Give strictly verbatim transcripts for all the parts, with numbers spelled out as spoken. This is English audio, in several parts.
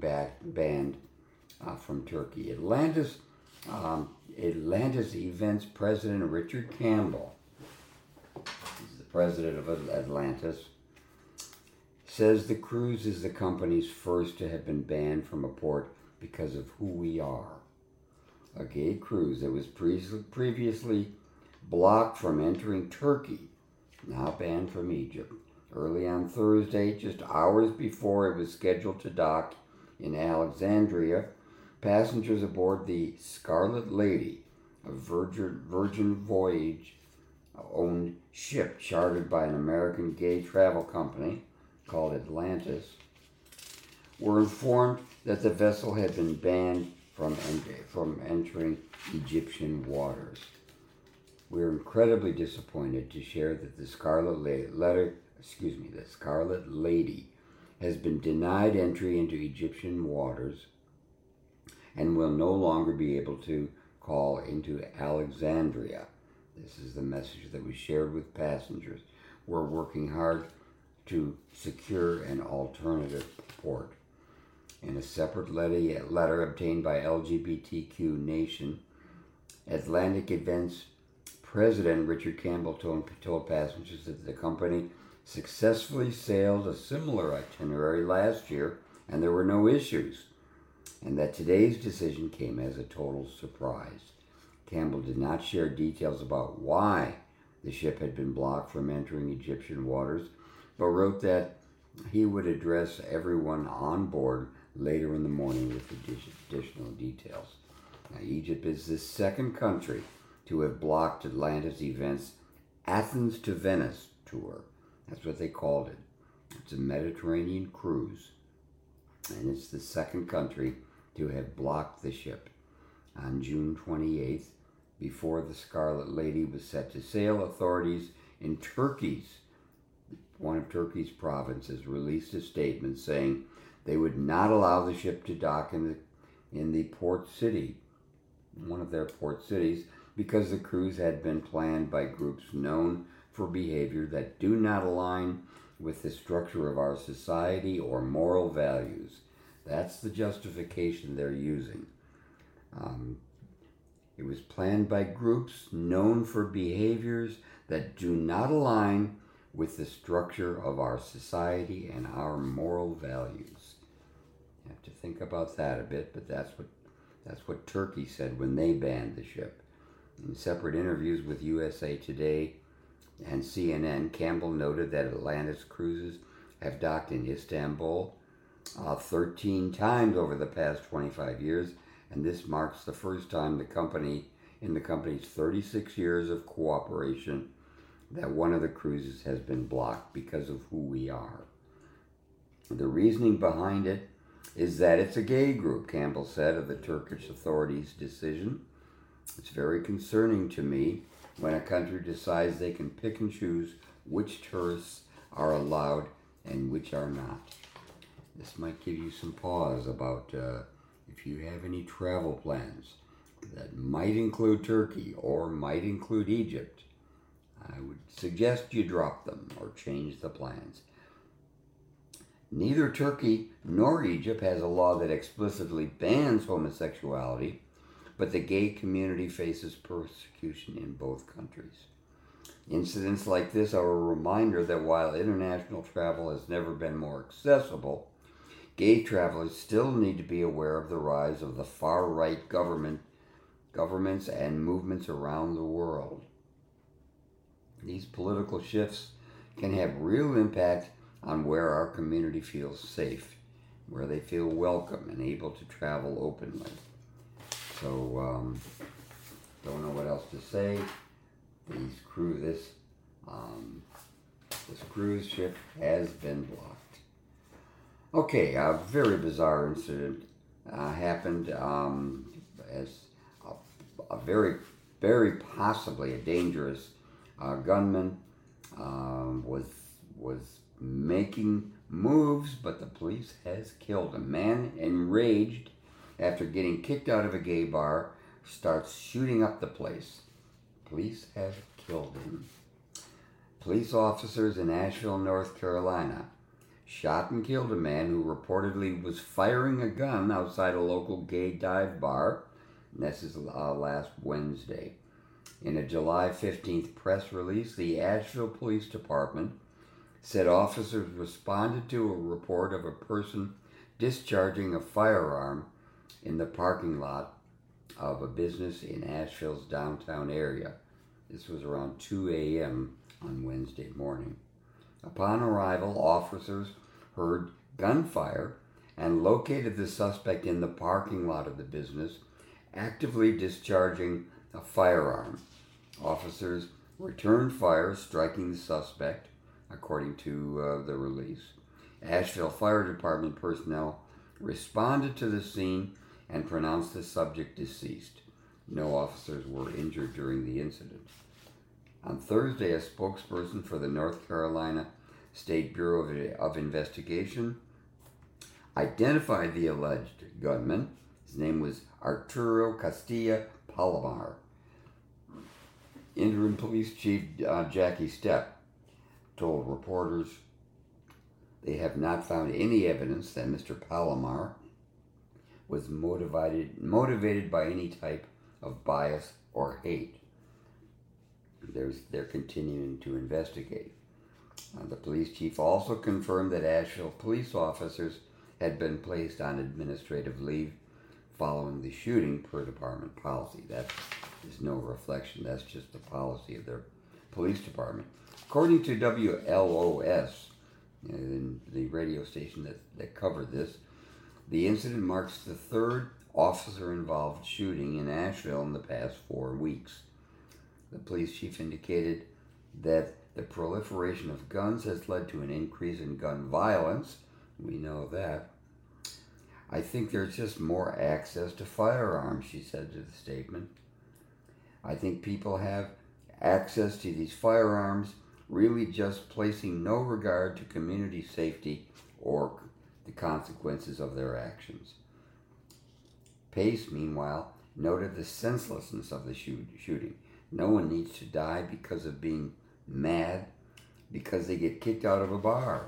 back, banned uh, from Turkey. Atlantis, um, Atlantis Events President Richard Campbell, he's the president of Atlantis, says the cruise is the company's first to have been banned from a port because of who we are. A gay cruise that was pre- previously blocked from entering Turkey, now banned from Egypt. Early on Thursday, just hours before it was scheduled to dock in Alexandria, passengers aboard the Scarlet Lady, a Virgin, Virgin Voyage-owned ship chartered by an American gay travel company called Atlantis, were informed that the vessel had been banned from, from entering Egyptian waters. We're incredibly disappointed to share that the Scarlet La- letter, excuse me, the Scarlet Lady has been denied entry into Egyptian waters and will no longer be able to call into Alexandria. This is the message that was shared with passengers. We're working hard to secure an alternative port. In a separate letter, letter obtained by L G B T Q Nation, Atlantic Events President Richard Campbell told, told passengers that the company successfully sailed a similar itinerary last year and there were no issues, and that today's decision came as a total surprise. Campbell did not share details about why the ship had been blocked from entering Egyptian waters, but wrote that he would address everyone on board later in the morning with additional details. Now, Egypt is the second country to have blocked Atlantis Events' Athens to Venice tour. That's what they called it. It's a Mediterranean cruise, and it's the second country to have blocked the ship. On June twenty-eighth, before the Scarlet Lady was set to sail, authorities in Turkey's, one of Turkey's provinces, released a statement saying they would not allow the ship to dock in the, in the port city, one of their port cities, because the cruise had been planned by groups known for behavior that do not align with the structure of our society or moral values. That's the justification they're using. Um, it was planned by groups known for behaviors that do not align with the structure of our society and our moral values. You have to think about that a bit, but that's what that's what Turkey said when they banned the ship. In separate interviews with U S A Today and C N N, Campbell noted that Atlantis cruises have docked in Istanbul uh, thirteen times over the past twenty-five years, and this marks the first time the company, in the company's thirty-six years of cooperation, that one of the cruises has been blocked because of who we are. The reasoning behind it is that it's a gay group, Campbell said of the Turkish authorities' decision. It's very concerning to me when a country decides they can pick and choose which tourists are allowed and which are not. This might give you some pause about uh, if you have any travel plans that might include Turkey or might include Egypt. I would suggest you drop them or change the plans. Neither Turkey nor Egypt has a law that explicitly bans homosexuality, but the gay community faces persecution in both countries. Incidents like this are a reminder that while international travel has never been more accessible, gay travelers still need to be aware of the rise of the far-right government, governments and movements around the world. These political shifts can have real impact on where our community feels safe, where they feel welcome and able to travel openly. So, um, don't know what else to say. These cru- this, um, this cruise ship has been blocked. Okay, a very bizarre incident uh, happened um, as a, a very, very possibly a dangerous uh, gunman um, was was making moves, but the police has killed him. Man enraged after getting kicked out of a gay bar starts shooting up the place. Police have killed him. Police officers in Asheville, North Carolina, shot and killed a man who reportedly was firing a gun outside a local gay dive bar. And this is uh, last Wednesday. In a July fifteenth press release, the Asheville Police Department said officers responded to a report of a person discharging a firearm in the parking lot of a business in Asheville's downtown area. This was around two a.m. on Wednesday morning. Upon arrival, officers heard gunfire and located the suspect in the parking lot of the business, actively discharging a firearm. Officers returned fire, striking the suspect, according to uh, the release. Asheville Fire Department personnel responded to the scene and pronounced the subject deceased. No officers were injured during the incident. On Thursday, a spokesperson for the North Carolina State Bureau of Investigation identified the alleged gunman. His name was Arturo Castilla Palomar. Interim Police Chief uh, Jackie Stepp told reporters they have not found any evidence that Mister Palomar was motivated motivated by any type of bias or hate. There's, they're continuing to investigate. Uh, the police chief also confirmed that Asheville police officers had been placed on administrative leave following the shooting per department policy. That is no reflection. That's just the policy of their police department. According to W L O S, uh, the radio station that, that covered this, the incident marks the third officer-involved shooting in Asheville in the past four weeks. The police chief indicated that the proliferation of guns has led to an increase in gun violence. We know that. I think there's just more access to firearms, she said to the statement. I think people have access to these firearms, really just placing no regard to community safety or the consequences of their actions. Pace, meanwhile, noted the senselessness of the shoot- shooting. No one needs to die because of being mad because they get kicked out of a bar.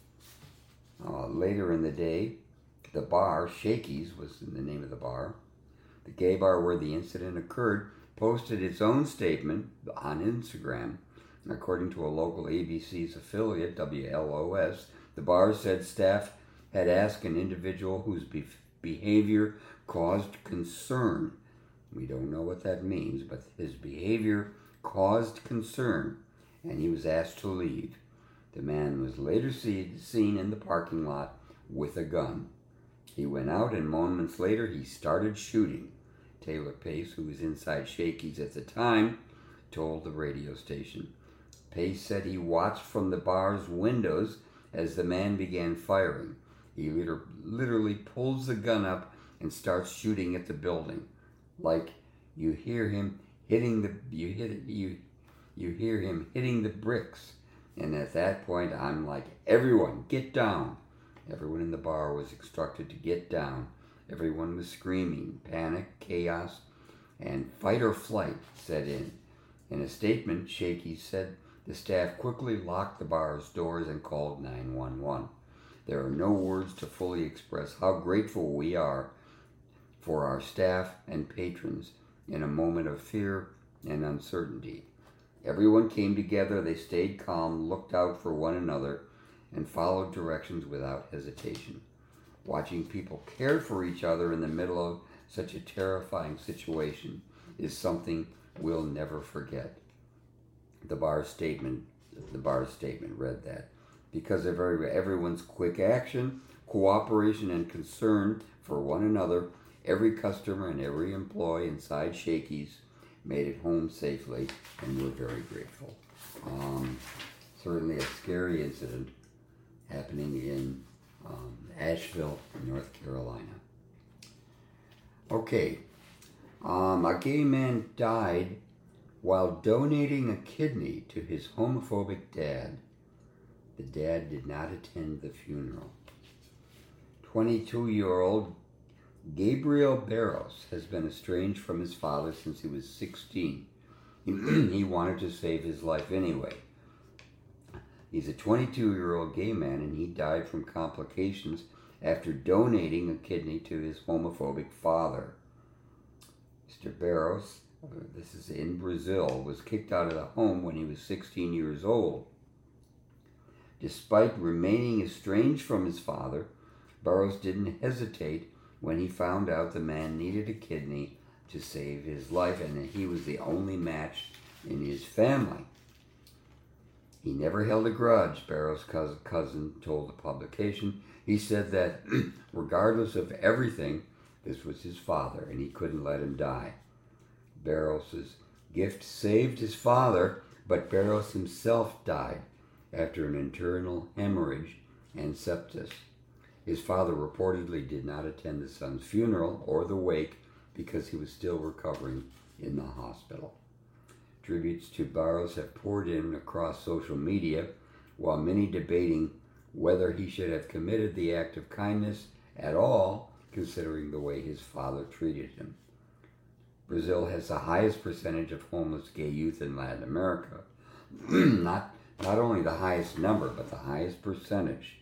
Uh, later in the day, the bar, Shakey's was the name of the bar, the gay bar where the incident occurred, posted its own statement on Instagram. According to a local A B C's affiliate, W L O S, the bar said staff had asked an individual whose be- behavior caused concern. We don't know what that means, but his behavior caused concern, and he was asked to leave. The man was later see- seen in the parking lot with a gun. He went out, and moments later he started shooting. Taylor Pace, who was inside Shakey's at the time, told the radio station. Pace said he watched from the bar's windows as the man began firing. He liter- literally pulls the gun up and starts shooting at the building. Like you hear him hitting the you hit it, you you hear him hitting the bricks, and at that point I'm like, everyone get down. Everyone in the bar was instructed to get down. Everyone was screaming. Panic, chaos, and fight or flight set in. In a statement, Shakey said the staff quickly locked the bar's doors and called nine one one. There are no words to fully express how grateful we are for our staff and patrons in a moment of fear and uncertainty. Everyone came together, they stayed calm, looked out for one another, and followed directions without hesitation. Watching people care for each other in the middle of such a terrifying situation is something we'll never forget. The bar's statement, the bar's statement read that. Because of everyone's quick action, cooperation, and concern for one another, every customer and every employee inside Shakey's made it home safely, and we're very grateful. Um, certainly a scary incident happening in um, Asheville, North Carolina. Okay, um, a gay man died while donating a kidney to his homophobic dad. The dad did not attend the funeral. twenty-two-year-old Gabriel Barros has been estranged from his father since he was sixteen. He wanted to save his life anyway. He's a twenty-two-year-old gay man, and he died from complications after donating a kidney to his homophobic father. Mister Barros, this is in Brazil, was kicked out of the home when he was sixteen years old. Despite remaining estranged from his father, Barros didn't hesitate when he found out the man needed a kidney to save his life and that he was the only match in his family. He never held a grudge, Barros' cousin told the publication. He said that regardless of everything, this was his father and he couldn't let him die. Barros' gift saved his father, but Barros himself died after an internal hemorrhage and sepsis. His father reportedly did not attend the son's funeral or the wake because he was still recovering in the hospital. Tributes to Barros have poured in across social media, while many debating whether he should have committed the act of kindness at all, considering the way his father treated him. Brazil has the highest percentage of homeless gay youth in Latin America. not, not only the highest number, but the highest percentage,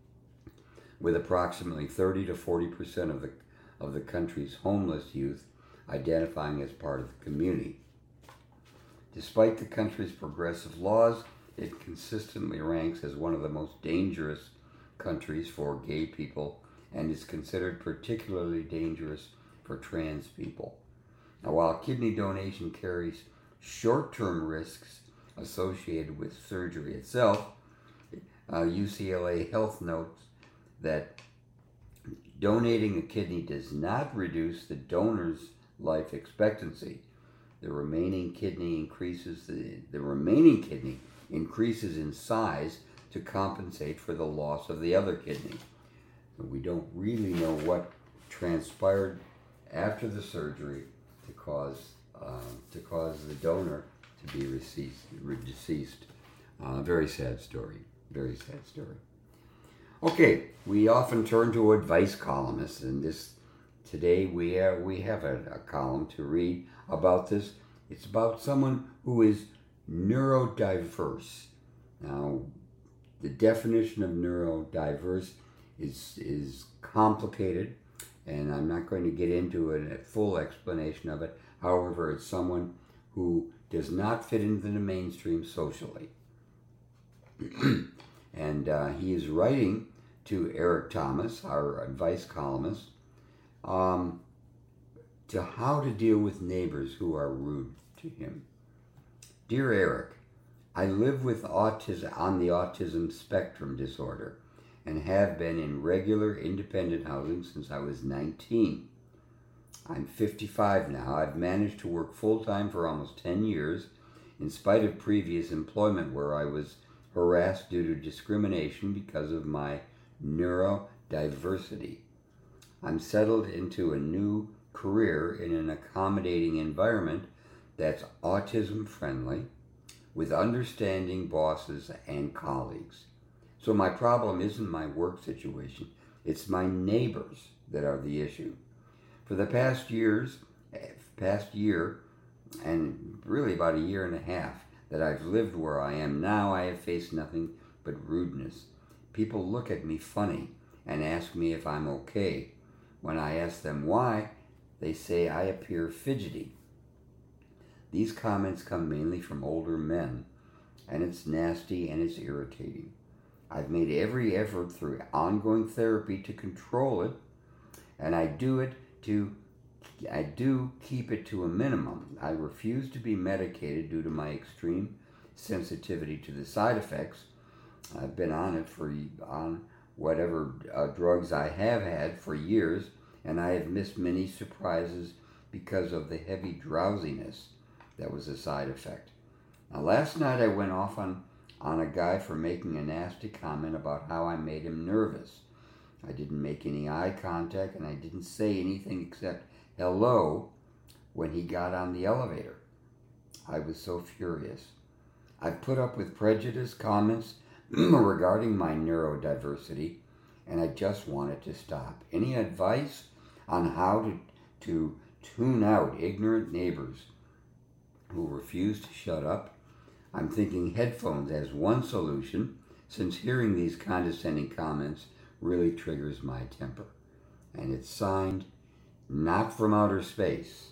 with approximately thirty to forty percent of the, of the country's homeless youth identifying as part of the community. Despite the country's progressive laws, it consistently ranks as one of the most dangerous countries for gay people and is considered particularly dangerous for trans people. Now, while kidney donation carries short-term risks associated with surgery itself, uh, U C L A Health notes that donating a kidney does not reduce the donor's life expectancy. The remaining kidney increases the, the remaining kidney increases in size to compensate for the loss of the other kidney. We don't really know what transpired after the surgery to cause uh, to cause the donor to be deceased. deceased. Uh, very sad story. Very sad story. Okay, we often turn to advice columnists, and this today we have we have a, a column to read about this. It's about someone who is neurodiverse. Now, the definition of neurodiverse is is complicated, and I'm not going to get into a full explanation of it. However, it's someone who does not fit into the mainstream socially. And uh, he is writing to Eric Thomas, our advice columnist, um, to how to deal with neighbors who are rude to him. Dear Eric, I live with autism on the autism spectrum disorder and have been in regular independent housing since I was nineteen. I'm fifty-five now. I've managed to work full-time for almost ten years, in spite of previous employment where I was harassed due to discrimination because of my neurodiversity. I'm settled into a new career in an accommodating environment that's autism-friendly, with understanding bosses and colleagues. So my problem isn't my work situation, it's my neighbors that are the issue. For the past years, past year, and really about a year and a half that I've lived where I am now, I have faced nothing but rudeness. People look at me funny and ask me if I'm okay. When I ask them why, they say I appear fidgety. These comments come mainly from older men, and it's nasty and it's irritating. I've made every effort through ongoing therapy to control it, and I do it to I do keep it to a minimum. I refuse to be medicated due to my extreme sensitivity to the side effects. I've been on it for on whatever uh, drugs I have had for years, and I have missed many surprises because of the heavy drowsiness that was a side effect. Now, last night I went off on, on a guy for making a nasty comment about how I made him nervous. I didn't make any eye contact, and I didn't say anything except hello when he got on the elevator. I was so furious. I've put up with prejudice comments regarding my neurodiversity, and I just want it to stop. Any advice on how to, to tune out ignorant neighbors who refuse to shut up? I'm thinking headphones as one solution, since hearing these condescending comments really triggers my temper. And it's signed, Not From Outer Space.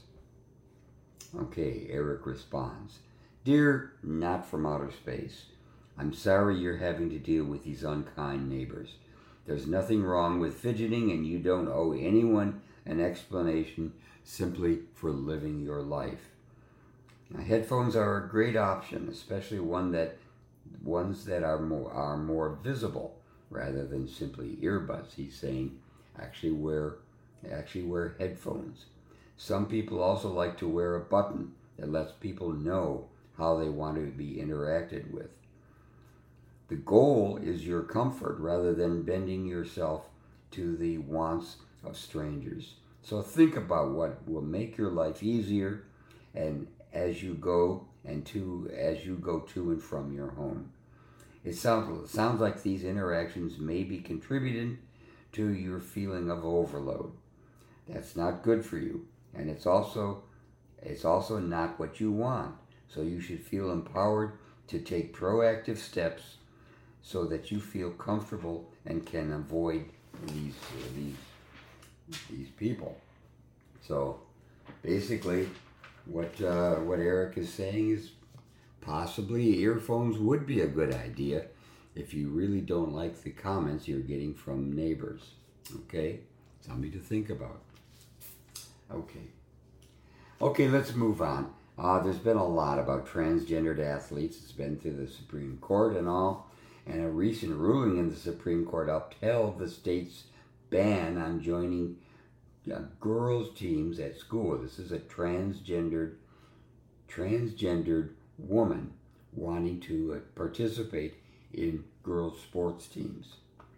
Okay, Eric responds, Dear Not From Outer Space, I'm sorry you're having to deal with these unkind neighbors. There's nothing wrong with fidgeting, and you don't owe anyone an explanation simply for living your life. Now, headphones are a great option, especially one that ones that are more are more visible rather than simply earbuds. He's saying actually wear actually wear headphones. Some people also like to wear a button that lets people know how they want to be interacted with. The goal is your comfort rather than bending yourself to the wants of strangers. So think about what will make your life easier and as you go and to as you go to and from your home. It sounds sounds like these interactions may be contributing to your feeling of overload. That's not good for you, and it's also it's also not what you want. So you should feel empowered to take proactive steps so that you feel comfortable and can avoid these uh, these these people. So basically, what uh, what Eric is saying is possibly earphones would be a good idea if you really don't like the comments you're getting from neighbors. Okay, something to think about. Okay, okay, let's move on. Uh, there's been a lot about transgendered athletes. It's been through the Supreme Court and all. And a recent ruling in the Supreme Court upheld the state's ban on joining uh, girls' teams at school. This is a transgendered, transgendered woman wanting to uh, participate in girls' sports teams.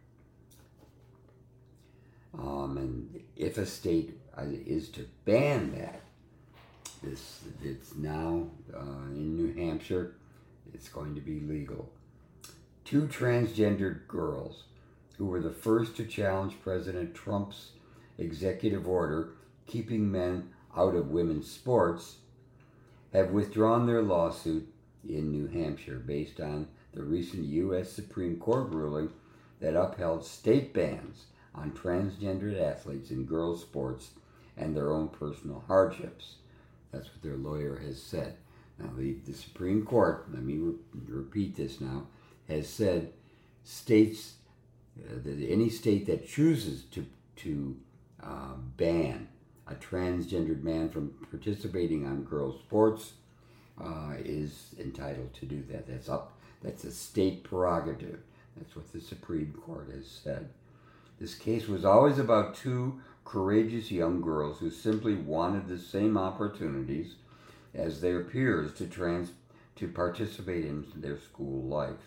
Um, and if a state uh, is to ban that, this it's now uh, in New Hampshire, it's going to be legal. Two transgendered girls, who were the first to challenge President Trump's executive order keeping men out of women's sports, have withdrawn their lawsuit in New Hampshire based on the recent U S Supreme Court ruling that upheld state bans on transgendered athletes in girls' sports and their own personal hardships. That's what their lawyer has said. Now, the, the Supreme Court, let me re- repeat this now, has said states, uh, that any state that chooses to, to uh, ban a transgendered man from participating on girls' sports uh, is entitled to do that. That's up. That's a state prerogative. That's what the Supreme Court has said. This case was always about two courageous young girls who simply wanted the same opportunities as their peers to trans to participate in their school life.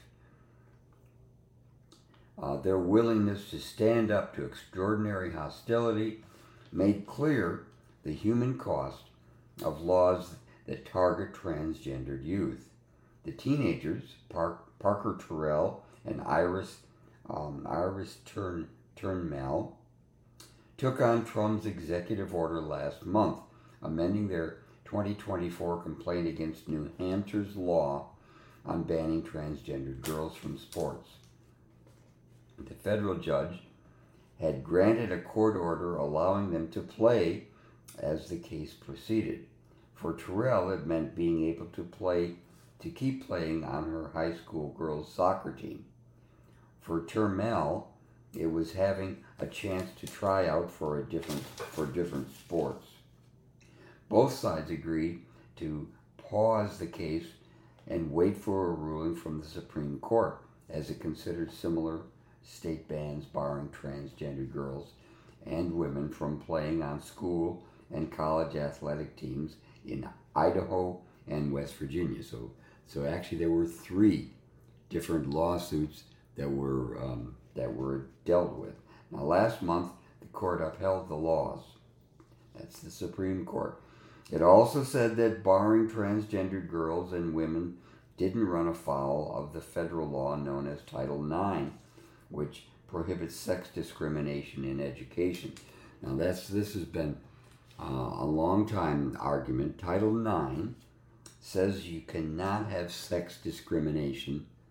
Uh, their willingness to stand up to extraordinary hostility made clear the human cost of laws that target transgendered youth. The teenagers, Park, Parker Terrell and Iris um, Iris Turn, Turnmel, took on Trump's executive order last month, amending their twenty twenty-four complaint against New Hampshire's law on banning transgendered girls from sports. The federal judge had granted a court order allowing them to play as the case proceeded. For Terrell, it meant being able to play, to keep playing on her high school girls' soccer team. For Turmel, it was having a chance to try out for a different for different sports. Both sides agreed to pause the case and wait for a ruling from the Supreme Court, as it considered similar state bans barring transgender girls and women from playing on school and college athletic teams in Idaho and West Virginia. So, so actually, there were three different lawsuits that were um, that were dealt with. Now, last month, the court upheld the laws. That's the Supreme Court. It also said that barring transgendered girls and women didn't run afoul of the federal law known as Title nine, which prohibits sex discrimination in education. Now, that's this has been uh, a long time argument. Title nine says you cannot have sex discrimination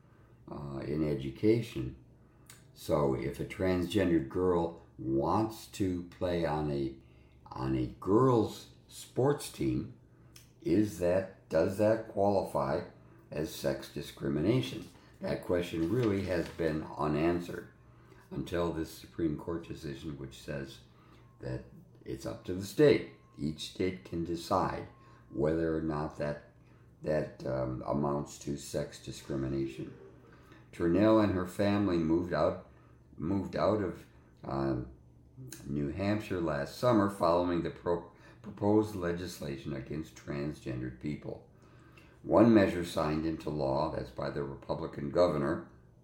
uh, in education. So if a transgendered girl wants to play on a on a girls' sports team, is that does that qualify as sex discrimination? That question really has been unanswered until this Supreme Court decision, which says that it's up to the state. Each state can decide whether or not that that um, amounts to sex discrimination. Turnell and her family moved out moved out of um, New Hampshire last summer following the pro- proposed legislation against transgendered people. One measure signed into law, that's by the Republican governor,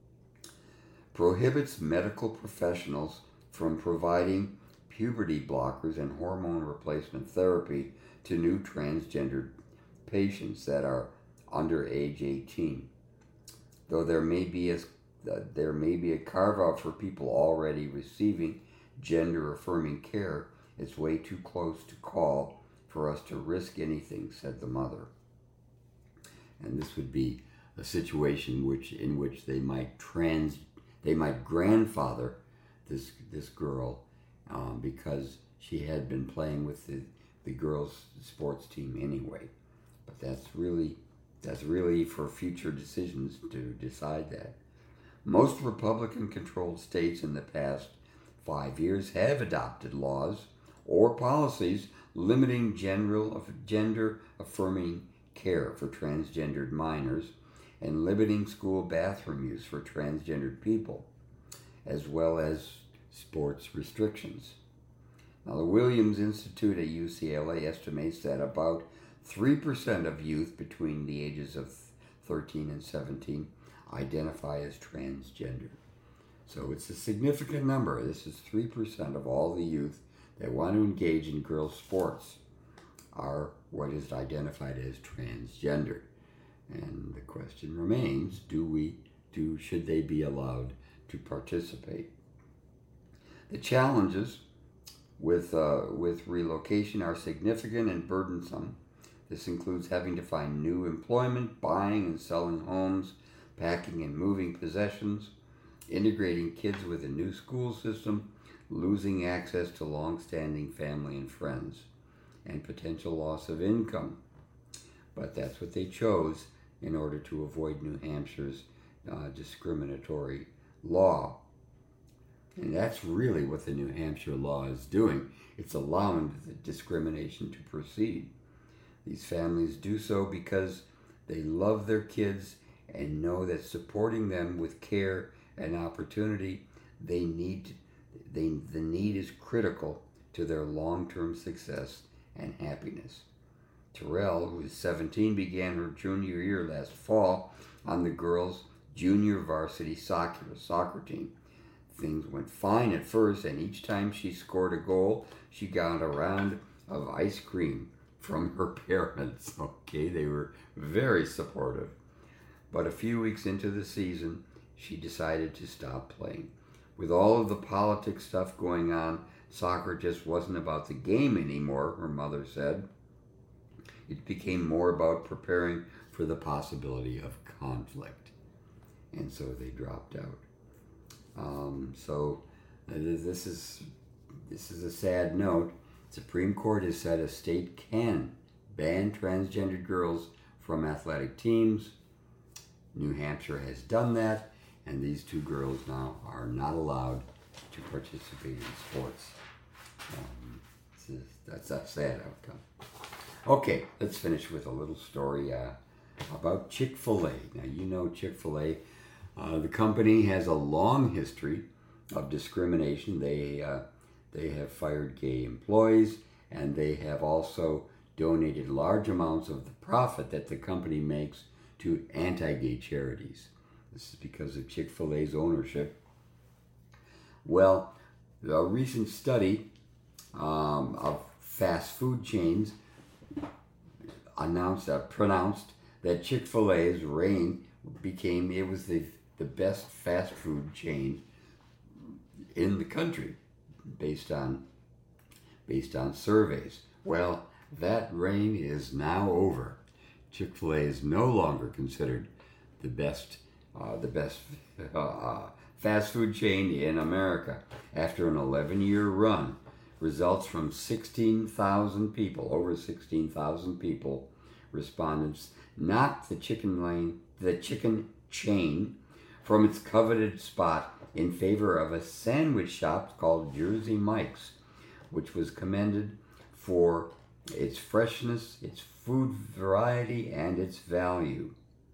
prohibits medical professionals from providing puberty blockers and hormone replacement therapy to new transgendered patients that are under age eighteen. Though there may be a, uh, there may be a carve-out for people already receiving gender-affirming care, it's way too close to call for us to risk anything, said the mother. And this would be a situation which in which they might trans they might grandfather this this girl um, because she had been playing with the, the girls' sports team anyway. But that's really that's really for future decisions to decide that. Most Republican-controlled states in the past five years have adopted laws or policies limiting general gender-affirming care for transgendered minors and limiting school bathroom use for transgendered people, as well as sports restrictions. Now, the Williams Institute at U C L A estimates that about three percent of youth between the ages of thirteen and seventeen identify as transgender. So it's a significant number. This is three percent of all the youth that want to engage in girls' sports are what is identified as transgender. And the question remains, do we do should they be allowed to participate? The challenges with uh, with relocation are significant and burdensome. This includes having to find new employment, buying and selling homes, packing and moving possessions, integrating kids with a new school system, losing access to long-standing family and friends, and potential loss of income. But that's what they chose in order to avoid New Hampshire's uh, discriminatory law. And that's really what the New Hampshire law is doing. It's allowing the discrimination to proceed. These families do so because they love their kids and know that supporting them with care and opportunity, they need, they, the need is critical to their long-term success and happiness. Terrell, who is seventeen, began her junior year last fall on the girls' junior varsity soccer, soccer team. Things went fine at first, and each time she scored a goal, she got a round of ice cream from her parents. Okay, they were very supportive. But a few weeks into the season, she decided to stop playing. With all of the politics stuff going on, soccer just wasn't about the game anymore, her mother said. It became more about preparing for the possibility of conflict. And so they dropped out. Um, so uh, this is this is a sad note. Supreme Court has said a state can ban transgendered girls from athletic teams. New Hampshire has done that, and these two girls now are not allowed to participate in sports. Um, this is, that's a sad outcome. Okay, let's finish with a little story uh, about Chick-fil-A. Now, you know Chick-fil-A. Uh, the company has a long history of discrimination. They uh, they have fired gay employees, and they have also donated large amounts of the profit that the company makes to anti-gay charities. This is because of Chick-fil-A's ownership. Well, a recent study um, of fast food chains announced, uh, pronounced that Chick-fil-A's reign became, it was the, the best fast food chain in the country based on, based on surveys. Well, that reign is now over. Chick-fil-A is no longer considered the best uh, the best uh, fast food chain in America. After an eleven-year run, results from sixteen thousand people, over sixteen thousand people, respondents, knocked the chicken lane, the chicken chain from its coveted spot in favor of a sandwich shop called Jersey Mike's, which was commended for its freshness, its food variety, and its value.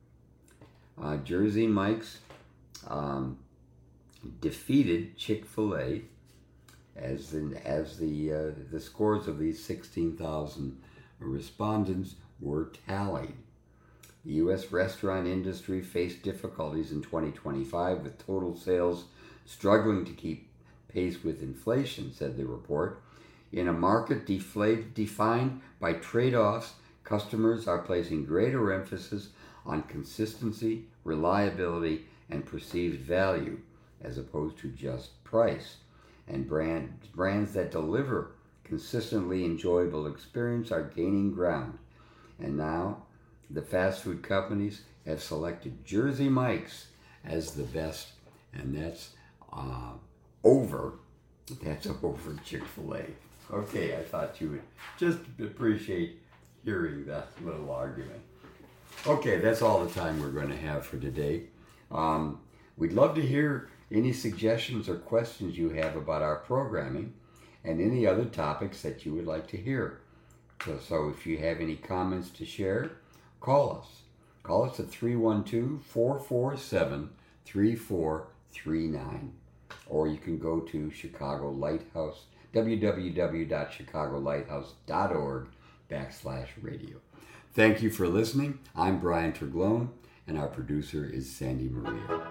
Uh, Jersey Mike's um, defeated Chick-fil-A as the, as the, uh, the scores of these sixteen thousand respondents were tallied. The U S restaurant industry faced difficulties in twenty twenty-five, with total sales struggling to keep pace with inflation, said the report. In a market deflate, defined by trade-offs, customers are placing greater emphasis on consistency, reliability, and perceived value, as opposed to just price. And brand, brands that deliver consistently enjoyable experience are gaining ground. And now, the fast food companies have selected Jersey Mike's as the best, and that's uh, over. That's over Chick-fil-A. Okay, I thought you would just appreciate hearing that little argument. Okay, that's all the time we're going to have for today. Um, we'd love to hear any suggestions or questions you have about our programming and any other topics that you would like to hear. So, so if you have any comments to share, call us. Call us at three one two, four four seven, three four three nine. Or you can go to Chicago Lighthouse, w w w dot chicago lighthouse dot org backslash radio. Thank you for listening. I'm Brian Terglone, and our producer is Sandy Maria.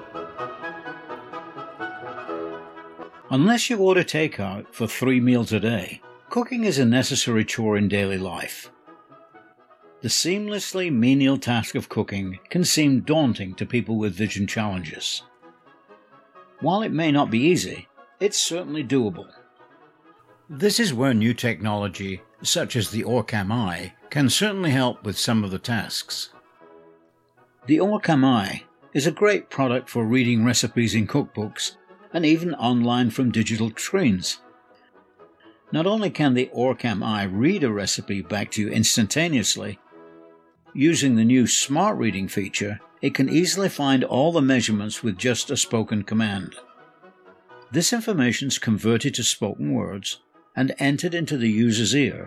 Unless you order takeout for three meals a day, cooking is a necessary chore in daily life. The seamlessly menial task of cooking can seem daunting to people with vision challenges. While it may not be easy, it's certainly doable. This is where new technology, such as the Orcam Eye, can certainly help with some of the tasks. The Orcam Eye is a great product for reading recipes in cookbooks and even online from digital screens. Not only can the Orcam Eye read a recipe back to you instantaneously, using the new Smart Reading feature, it can easily find all the measurements with just a spoken command. This information is converted to spoken words and entered into the user's ear.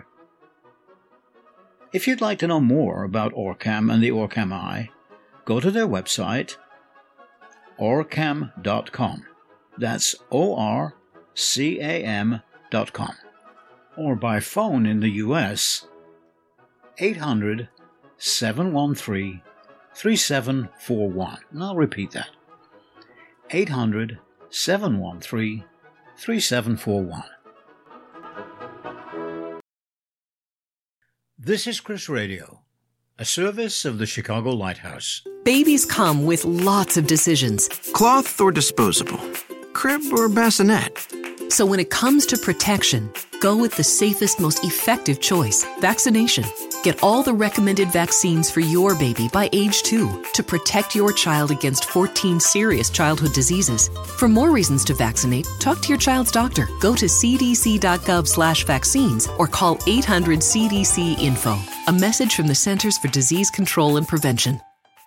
If you'd like to know more about Orcam and the Orcam Eye, go to their website, orcam dot com. That's O R C A M dot com. Or by phone in the U S, eight hundred, seven one three, three seven four one. And I'll repeat that. eight hundred, seven one three, three seven four one. This is Chris Radio, a service of the Chicago Lighthouse. Babies come with lots of decisions. Cloth or disposable? Crib or bassinet? So when it comes to protection, go with the safest, most effective choice, vaccination. Get all the recommended vaccines for your baby by age two to protect your child against fourteen serious childhood diseases. For more reasons to vaccinate, talk to your child's doctor. Go to c d c dot gov slash vaccines or call eight hundred C D C info. A message from the Centers for Disease Control and Prevention.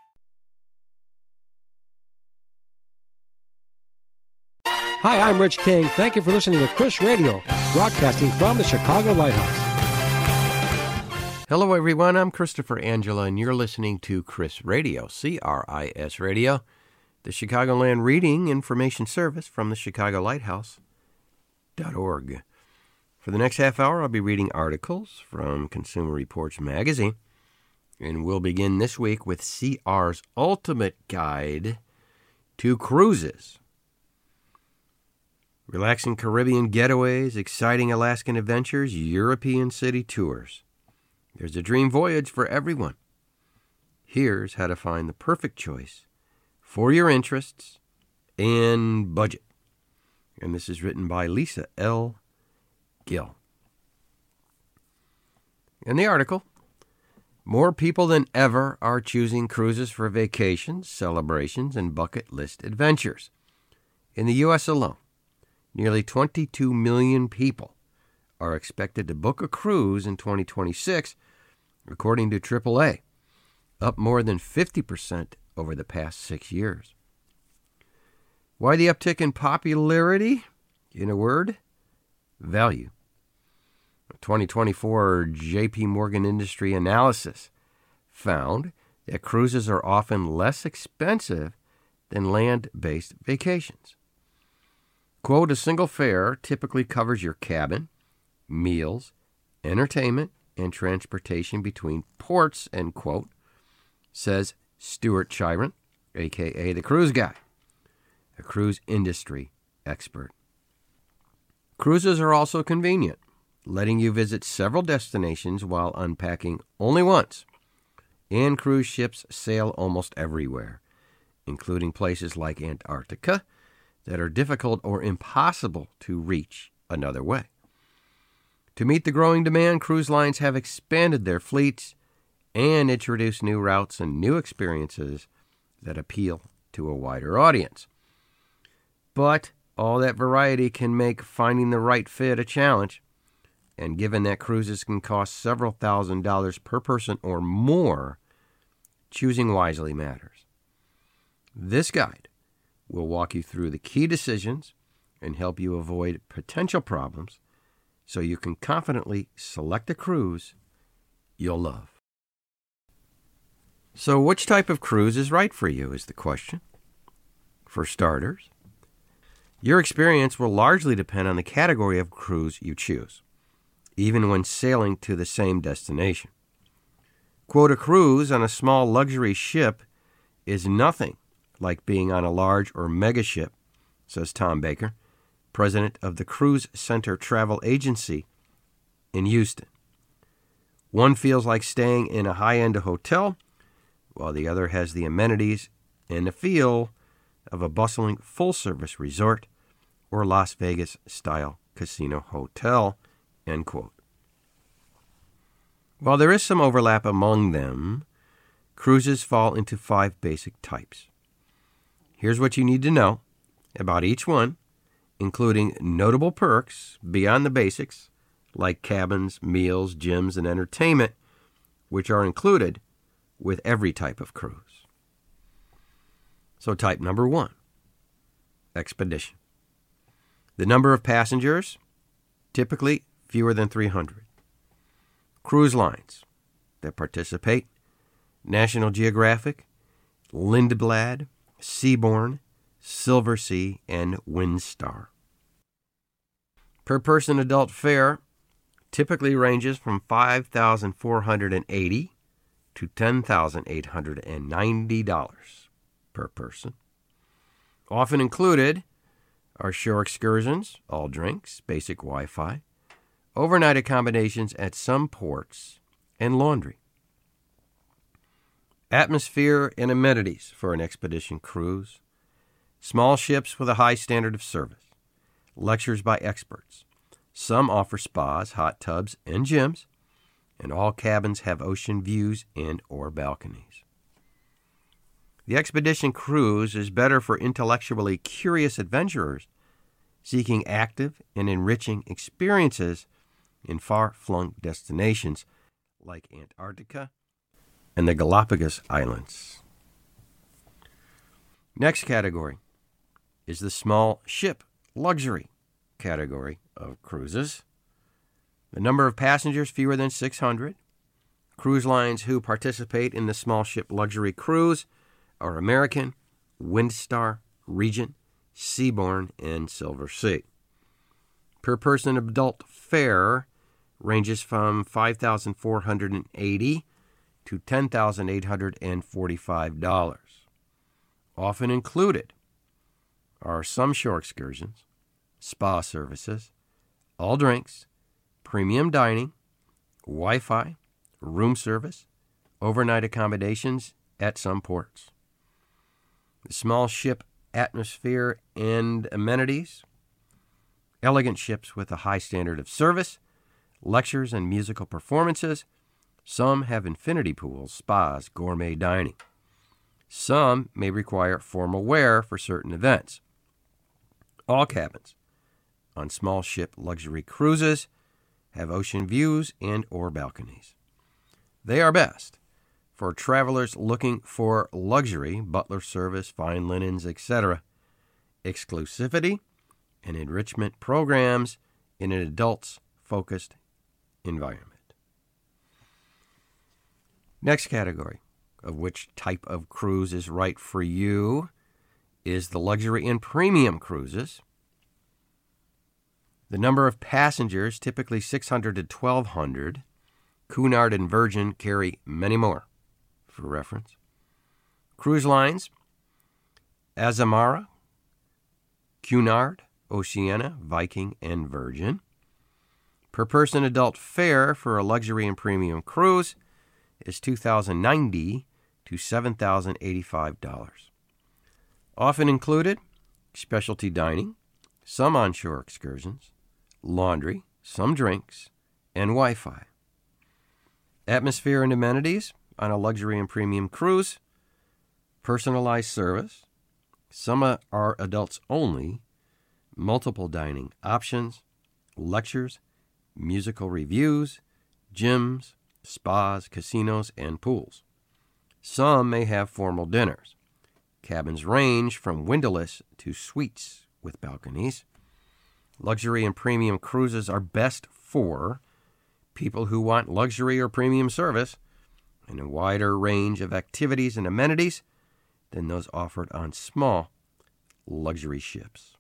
Hi, I'm Rich King. Thank you for listening to Chris Radio, broadcasting from the Chicago Lighthouse. Hello, everyone. I'm Christopher Angela, and you're listening to Chris Radio, C R I S Radio, the Chicagoland Reading Information Service from the Chicago Lighthouse dot org. For the next half hour, I'll be reading articles from Consumer Reports magazine, and we'll begin this week with C R's Ultimate Guide to Cruises. Relaxing Caribbean getaways, exciting Alaskan adventures, European city tours. There's a dream voyage for everyone. Here's how to find the perfect choice for your interests and budget. And this is written by Lisa L. Gill. In the article, More people than ever are choosing cruises for vacations, celebrations, and bucket list adventures. In the U S alone, nearly twenty-two million people are expected to book a cruise in twenty twenty-six, according to triple A, up more than fifty percent over the past six years. Why the uptick in popularity? In a word, value. A twenty twenty-four J P Morgan industry analysis found that cruises are often less expensive than land-based vacations. Quote, a single fare typically covers your cabin, meals, entertainment, and transportation between ports, end quote, says Stuart Chiron, a k a the Cruise Guy, a cruise industry expert. Cruises are also convenient, letting you visit several destinations while unpacking only once. And cruise ships sail almost everywhere, including places like Antarctica that are difficult or impossible to reach another way. To meet the growing demand, cruise lines have expanded their fleets and introduced new routes and new experiences that appeal to a wider audience. But all that variety can make finding the right fit a challenge. And given that cruises can cost several thousand dollars per person or more, choosing wisely matters. This guide will walk you through the key decisions and help you avoid potential problems so you can confidently select a cruise you'll love. So which type of cruise is right for you is the question. For starters, your experience will largely depend on the category of cruise you choose, even when sailing to the same destination. Quote, a cruise on a small luxury ship is nothing like being on a large or mega ship, says Tom Baker, president of the Cruise Center Travel Agency in Houston. One feels like staying in a high-end hotel, while the other has the amenities and the feel of a bustling full-service resort or Las Vegas-style casino hotel, end quote. While there is some overlap among them, cruises fall into five basic types. Here's what you need to know about each one, including notable perks beyond the basics, like cabins, meals, gyms, and entertainment, which are included with every type of cruise. So type number one, expedition. The number of passengers, typically fewer than three hundred. Cruise lines that participate, National Geographic, Lindblad, Seabourn, Silversea, and Windstar. Per person adult fare typically ranges from five thousand four hundred eighty dollars to ten thousand eight hundred ninety dollars per person. Often included are shore excursions, all drinks, basic Wi-Fi, overnight accommodations at some ports, and laundry. Atmosphere and amenities for an expedition cruise. Small ships with a high standard of service. Lectures by experts. Some offer spas, hot tubs, and gyms, and all cabins have ocean views and or balconies. The expedition cruise is better for intellectually curious adventurers seeking active and enriching experiences in far-flung destinations like Antarctica and the Galapagos Islands. Next category is the small ship luxury category of cruises. The number of passengers fewer than six hundred. Cruise lines who participate in the small ship luxury cruise are American, Windstar, Regent, Seabourn, and Silversea. Per person adult fare ranges from five thousand four hundred eighty dollars to ten thousand eight hundred forty-five dollars. Often included are some shore excursions, spa services, all drinks, premium dining, Wi-Fi, room service, overnight accommodations at some ports. The small ship atmosphere and amenities, elegant ships with a high standard of service, lectures and musical performances, Some have infinity pools, spas, gourmet dining. Some may require formal wear for certain events. All cabins on small ship luxury cruises have ocean views and or balconies. They are best for travelers looking for luxury, butler service, fine linens, et cetera, exclusivity, and enrichment programs in an adults-focused environment. Next category of which type of cruise is right for you is the luxury and premium cruises. The number of passengers, typically six hundred to twelve hundred. Cunard and Virgin carry many more, for reference. Cruise lines, Azamara, Cunard, Oceania, Viking, and Virgin. Per person adult fare for a luxury and premium cruise is two thousand ninety dollars to seven thousand eighty-five dollars. Often included, specialty dining, some onshore excursions, laundry, some drinks, and Wi-Fi. Atmosphere and amenities on a luxury and premium cruise, personalized service, some are adults only, multiple dining options, lectures, musical reviews, gyms, spas, casinos, and pools. Some may have formal dinners. Cabins range from windowless to suites with balconies. Luxury and premium cruises are best for people who want luxury or premium service and a wider range of activities and amenities than those offered on small luxury ships.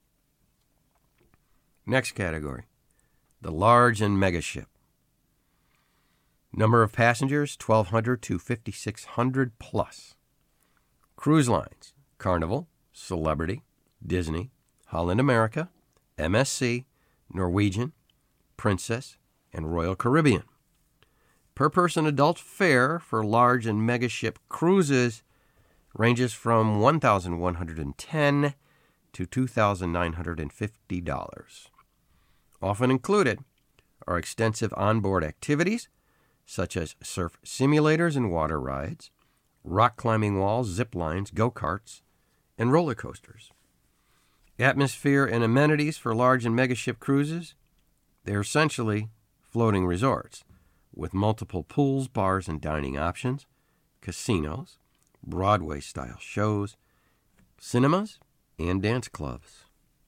Next category, the large and mega ship. Number of passengers, twelve hundred to fifty-six hundred plus. Cruise lines, Carnival, Celebrity, Disney, Holland America, M S C, Norwegian, Princess, and Royal Caribbean. Per person adult fare for large and mega ship cruises ranges from one thousand one hundred ten dollars to two thousand nine hundred fifty dollars. Often included are extensive onboard activities such as surf simulators and water rides, rock climbing walls, zip lines, go-karts, and roller coasters. Atmosphere and amenities for large and megaship cruises, they're essentially floating resorts with multiple pools, bars, and dining options, casinos, Broadway-style shows, cinemas, and dance clubs.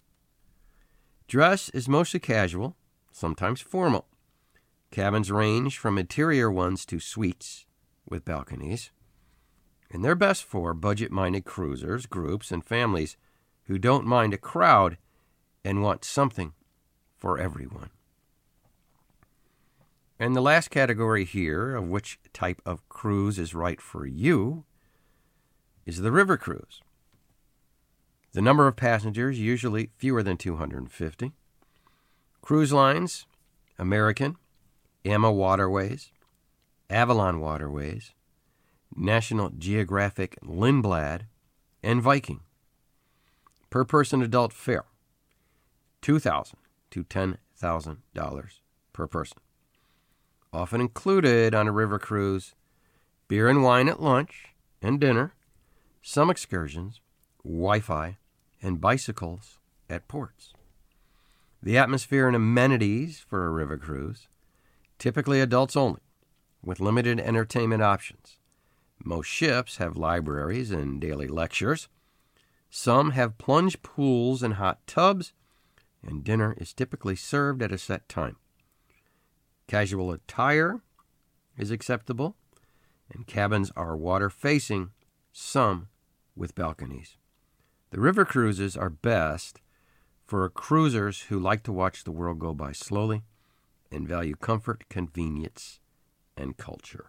Dress is mostly casual, sometimes formal. Cabins range from interior ones to suites with balconies, and they're best for budget-minded cruisers, groups, and families who don't mind a crowd and want something for everyone. And the last category here of which type of cruise is right for you is the river cruise. The number of passengers, usually fewer than two hundred fifty. Cruise lines, American, Emma Waterways, Avalon Waterways, National Geographic Lindblad, and Viking. Per person adult fare, two thousand dollars to ten thousand dollars per person. Often included on a river cruise, beer and wine at lunch and dinner, some excursions, Wi-Fi, and bicycles at ports. The atmosphere and amenities for a river cruise, typically adults only, with limited entertainment options. Most ships have libraries and daily lectures. Some have plunge pools and hot tubs, and dinner is typically served at a set time. Casual attire is acceptable, and cabins are water-facing, some with balconies. The river cruises are best for cruisers who like to watch the world go by slowly and value comfort, convenience, and culture.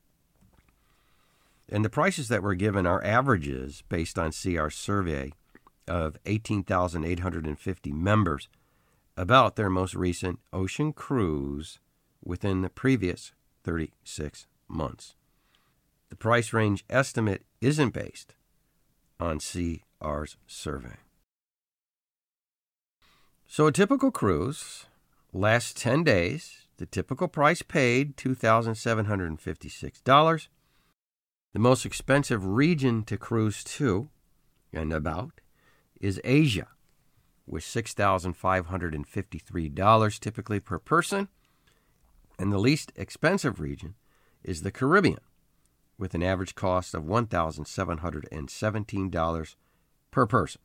And the prices that were given are averages based on C R's survey of eighteen thousand eight hundred fifty members about their most recent ocean cruise within the previous thirty-six months. The price range estimate isn't based on C R's survey. So a typical cruise lasts ten days The typical price paid, two thousand seven hundred fifty-six dollars. The most expensive region to cruise to and about is Asia, with six thousand five hundred fifty-three dollars typically per person. And the least expensive region is the Caribbean, with an average cost of one thousand seven hundred seventeen dollars per person.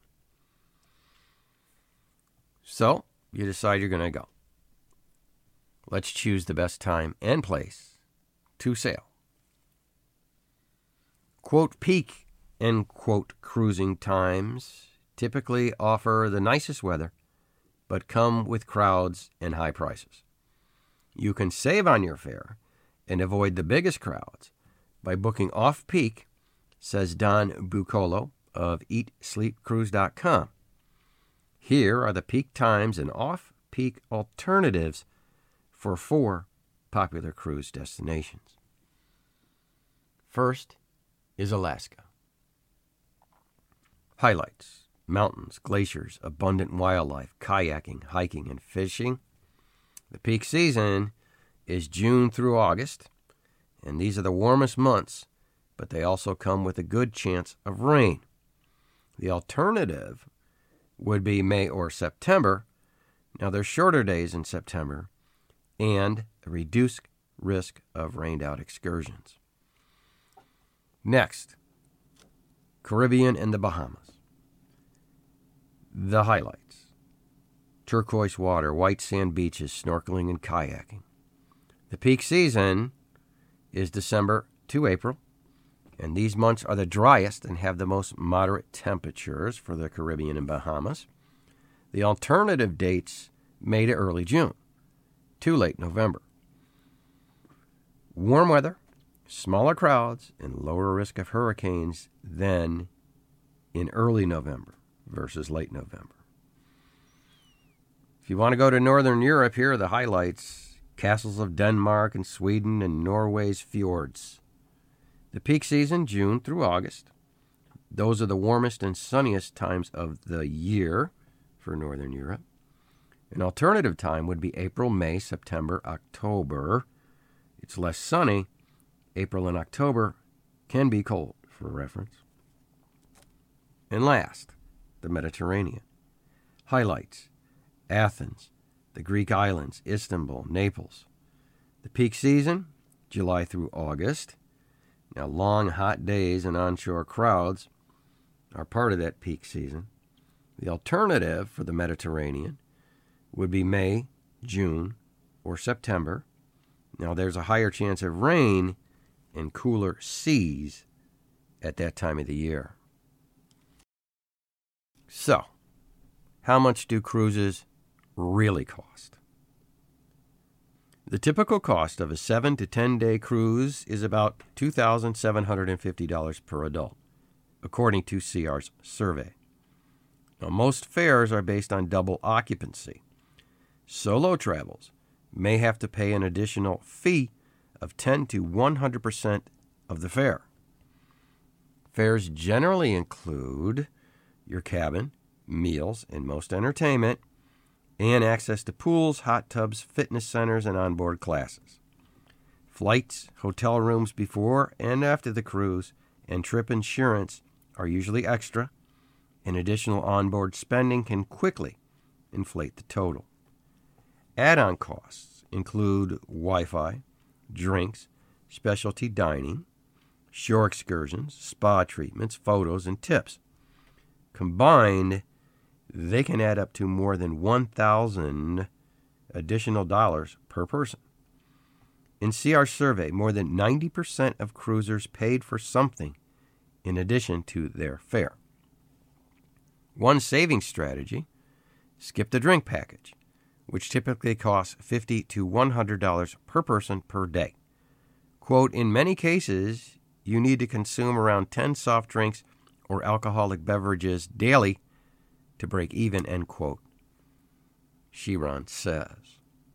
So, you decide you're going to go. Let's choose the best time and place to sail. Quote, peak, end quote, cruising times typically offer the nicest weather, but come with crowds and high prices. You can save on your fare and avoid the biggest crowds by booking off-peak, says Don Bucolo of eat sleep cruise dot com. Here are the peak times and off-peak alternatives for four popular cruise destinations. First is Alaska. Highlights: mountains, glaciers, abundant wildlife, kayaking, hiking, and fishing. The peak season is June through August, and these are the warmest months, but they also come with a good chance of rain. The alternative would be May or September. Now, there's shorter days in September and a reduced risk of rained-out excursions. Next, Caribbean and the Bahamas. The highlights: turquoise water, white sand beaches, snorkeling and kayaking. The peak season is December to April, and these months are the driest and have the most moderate temperatures for the Caribbean and Bahamas. The alternative dates May to early June, to late November. Warm weather, smaller crowds, and lower risk of hurricanes than in early November versus late November. If you want to go to Northern Europe, here are the highlights: castles of Denmark and Sweden and Norway's fjords. The peak season, June through August. Those are the warmest and sunniest times of the year for Northern Europe. An alternative time would be April, May, September, October. It's less sunny. April and October can be cold, for reference. And last, the Mediterranean. Highlights: Athens, the Greek islands, Istanbul, Naples. The peak season, July through August. Now, long, hot days and onshore crowds are part of that peak season. The alternative for the Mediterranean would be May, June, or September. Now, there's a higher chance of rain and cooler seas at that time of the year. So, how much do cruises really cost? The typical cost of a seven to ten day cruise is about two thousand seven hundred fifty dollars per adult, according to C R's survey. Now, most fares are based on double occupancy. Solo travels may have to pay an additional fee of ten to one hundred percent of the fare. Fares generally include your cabin, meals, and most entertainment, and access to pools, hot tubs, fitness centers, and onboard classes. Flights, hotel rooms before and after the cruise, and trip insurance are usually extra, and additional onboard spending can quickly inflate the total. Add-on costs include Wi-Fi, drinks, specialty dining, shore excursions, spa treatments, photos, and tips. Combined, they can add up to more than one thousand additional dollars per person. In C R's survey, more than ninety percent of cruisers paid for something in addition to their fare. One saving strategy: skip the drink package, which typically costs fifty to one hundred dollars per person per day. Quote, in many cases, you need to consume around ten soft drinks or alcoholic beverages daily to break even, end quote, Chiron says.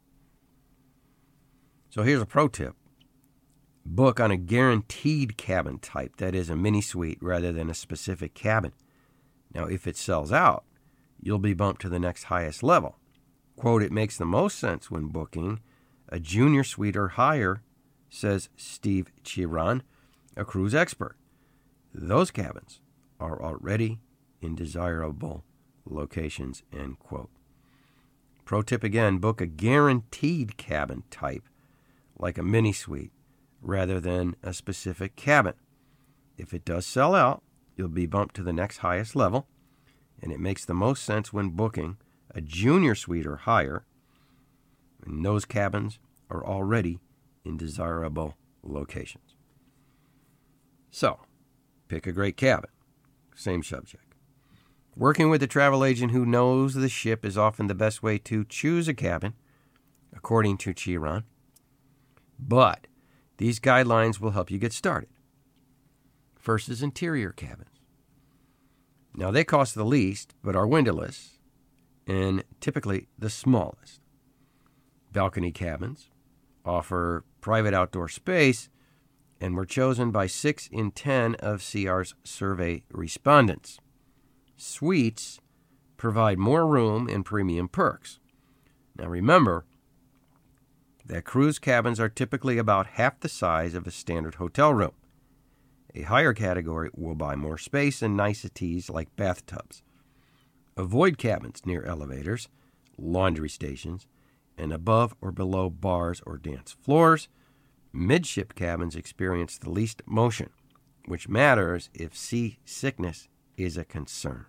So here's a pro tip. Book on a guaranteed cabin type, that is a mini suite rather than a specific cabin. Now, if it sells out, you'll be bumped to the next highest level. Quote, it makes the most sense when booking a junior suite or higher, says Steve Chiron, a cruise expert. Those cabins are already in desirable locations, end quote. Pro tip again, book a guaranteed cabin type, like a mini suite, rather than a specific cabin. If it does sell out, you'll be bumped to the next highest level, and it makes the most sense when booking a junior suite or higher, and those cabins are already in desirable locations. So, pick a great cabin. Same subject. Working with a travel agent who knows the ship is often the best way to choose a cabin, according to Chiron. But these guidelines will help you get started. First is interior cabins. Now, they cost the least, but are windowless, and typically the smallest. Balcony cabins offer private outdoor space and were chosen by six in ten of C R's survey respondents. Suites provide more room and premium perks. Now remember that cruise cabins are typically about half the size of a standard hotel room. A higher category will buy more space and niceties like bathtubs. Avoid cabins near elevators, laundry stations, and above or below bars or dance floors. Midship cabins experience the least motion, which matters if seasickness is a concern.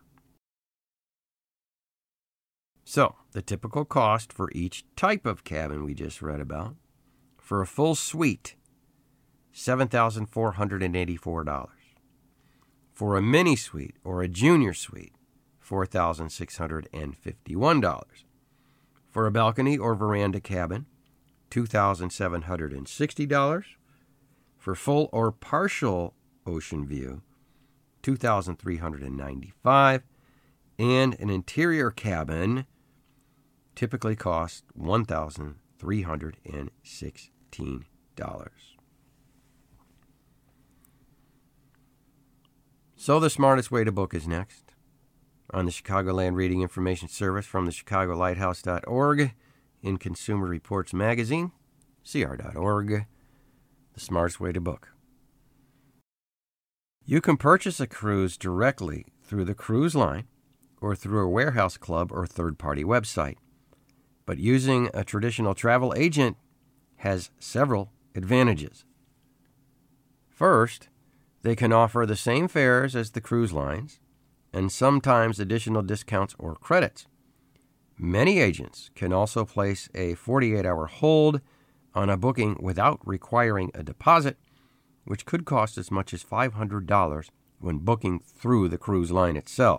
So, the typical cost for each type of cabin we just read about. For a full suite, seven thousand four hundred eighty-four dollars. For a mini suite or a junior suite, four thousand six hundred fifty-one dollars. For a balcony or veranda cabin, two thousand seven hundred sixty dollars. For full or partial ocean view, two thousand three hundred ninety-five dollars. And an interior cabin typically costs one thousand three hundred sixteen dollars. So the smartest way to book is next. On the Chicagoland Reading Information Service from the Chicago Lighthouse dot org, in Consumer Reports Magazine, C R dot org, the smartest way to book. You can purchase a cruise directly through the cruise line or through a warehouse club or third-party website. But using a traditional travel agent has several advantages. First, they can offer the same fares as the cruise lines and sometimes additional discounts or credits. Many agents can also place a forty-eight hour hold on a booking without requiring a deposit, which could cost as much as five hundred dollars when booking through the cruise line itself.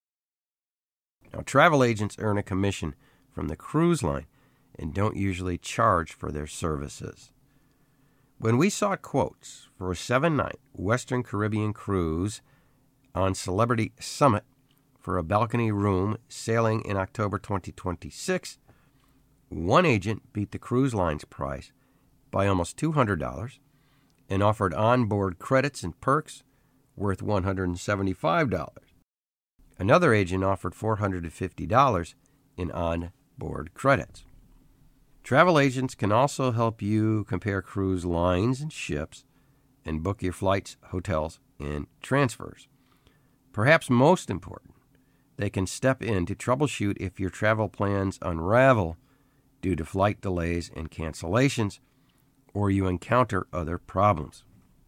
Now, travel agents earn a commission from the cruise line and don't usually charge for their services. When we sought quotes for a seven-night Western Caribbean cruise on Celebrity Summit for a balcony room sailing in October twenty twenty-six, one agent beat the cruise line's price by almost two hundred dollars and offered onboard credits and perks worth one hundred seventy-five dollars. Another agent offered four hundred fifty dollars in onboard credits. Travel agents can also help you compare cruise lines and ships and book your flights, hotels, and transfers. Perhaps most important, they can step in to troubleshoot if your travel plans unravel due to flight delays and cancellations, or you encounter other problems.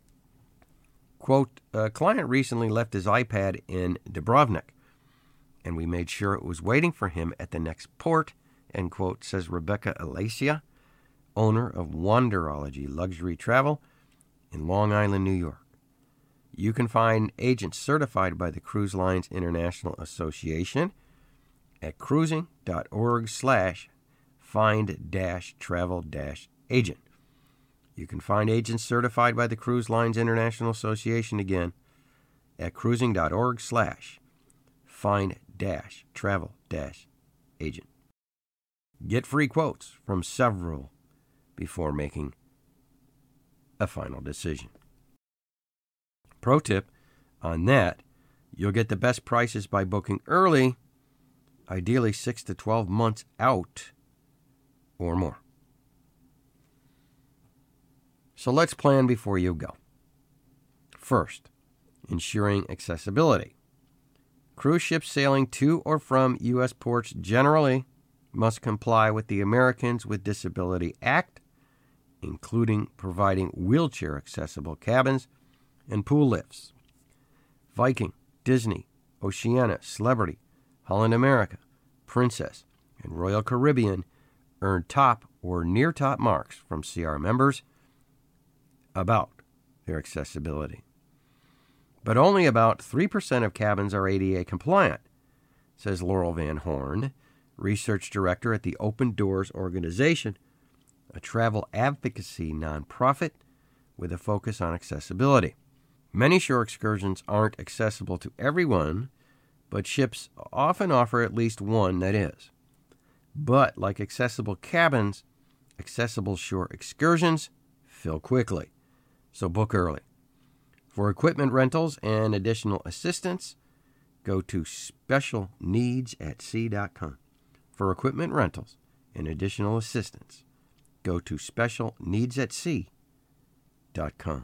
Quote, a client recently left his iPad in Dubrovnik, and we made sure it was waiting for him at the next port, end quote, says Rebecca Alacia, owner of Wanderology Luxury Travel in Long Island, New York. You can find agents certified by the Cruise Lines International Association at cruising.org slash find dash travel dash agent. You can find agents certified by the Cruise Lines International Association again at cruising.org slash find dash travel dash agent. Get free quotes from several before making a final decision. Pro tip on that, you'll get the best prices by booking early, ideally six to twelve months out or more. So let's plan before you go. First, ensuring accessibility. Cruise ships sailing to or from U S ports generally must comply with the Americans with Disability Act, including providing wheelchair-accessible cabins and pool lifts. Viking, Disney, Oceania, Celebrity, Holland America, Princess, and Royal Caribbean earned top or near top marks from C R members about their accessibility. But only about three percent of cabins are A D A compliant, says Laurel Van Horn, research director at the Open Doors Organization, a travel advocacy nonprofit with a focus on accessibility. Many shore excursions aren't accessible to everyone, but ships often offer at least one that is. But like accessible cabins, accessible shore excursions fill quickly, so book early. For equipment rentals and additional assistance, go to special needs at sea dot com. For equipment rentals and additional assistance, go to special needs at sea dot com.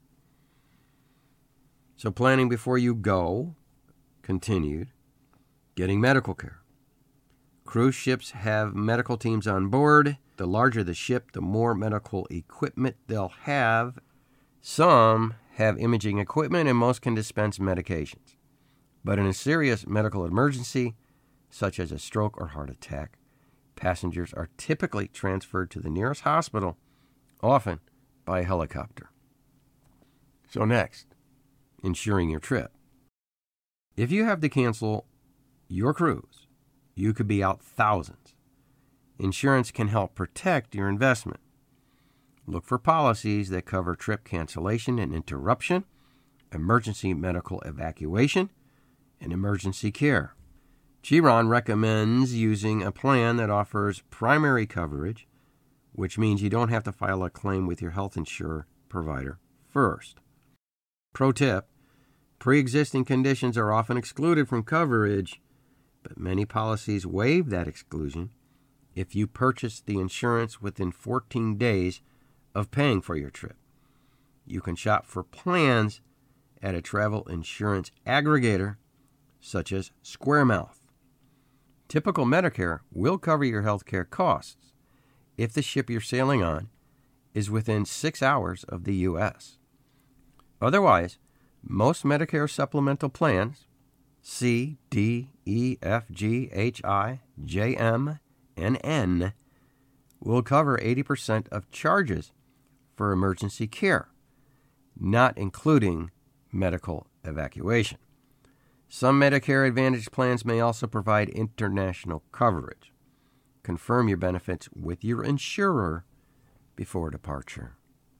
So planning before you go, continued, getting medical care. Cruise ships have medical teams on board. The larger the ship, the more medical equipment they'll have. Some have imaging equipment and most can dispense medications. But in a serious medical emergency, such as a stroke or heart attack, passengers are typically transferred to the nearest hospital, often by helicopter. So next, insuring your trip. If you have to cancel your cruise, you could be out thousands. Insurance can help protect your investment. Look for policies that cover trip cancellation and interruption, emergency medical evacuation, and emergency care. Chiron recommends using a plan that offers primary coverage, which means you don't have to file a claim with your health insurer provider first. Pro tip, pre-existing conditions are often excluded from coverage, but many policies waive that exclusion if you purchase the insurance within fourteen days of paying for your trip. You can shop for plans at a travel insurance aggregator such as SquareMouth. Typical Medicare will cover your health care costs if the ship you're sailing on is within six hours of the U S. Otherwise, most Medicare supplemental plans, C, D, E, F, G, H, I, J, M, and N, will cover eighty percent of charges for emergency care, not including medical evacuation. Some Medicare Advantage plans may also provide international coverage. Confirm your benefits with your insurer before departure.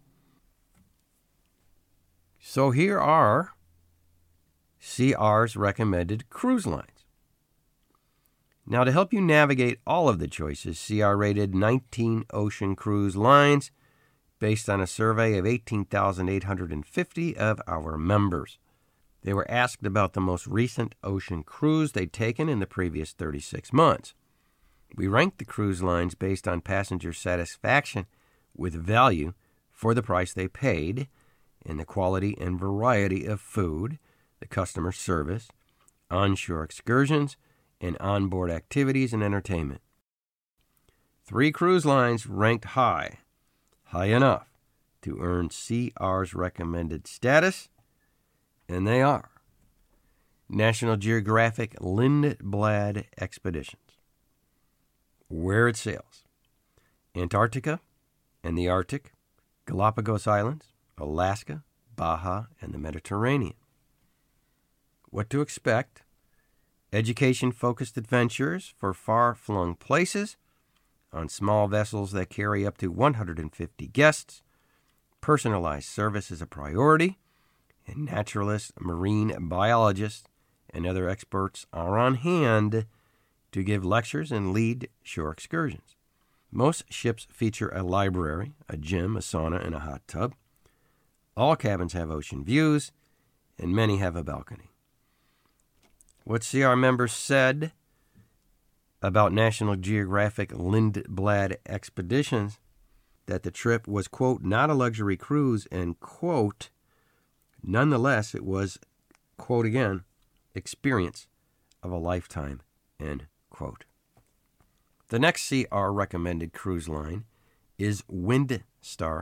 So here are C R's recommended cruise lines. Now, to help you navigate all of the choices, C R rated nineteen ocean cruise lines based on a survey of eighteen thousand eight hundred fifty of our members. They were asked about the most recent ocean cruise they'd taken in the previous thirty-six months. We ranked the cruise lines based on passenger satisfaction with value for the price they paid, and the quality and variety of food, the customer service, onshore excursions, and onboard activities and entertainment. Three cruise lines ranked high, high enough to earn C R's recommended status, and they are National Geographic Lindblad Expeditions, where it sails, Antarctica and the Arctic, Galapagos Islands, Alaska, Baja, and the Mediterranean. What to expect? Education-focused adventures for far-flung places on small vessels that carry up to one hundred fifty guests. Personalized service is a priority, and naturalists, marine biologists, and other experts are on hand to give lectures and lead shore excursions. Most ships feature a library, a gym, a sauna, and a hot tub. All cabins have ocean views, and many have a balcony. What C R members said about National Geographic Lindblad Expeditions, that the trip was, quote, not a luxury cruise, and, quote, nonetheless, it was, quote again, experience of a lifetime, end quote. The next C R recommended cruise line is Windstar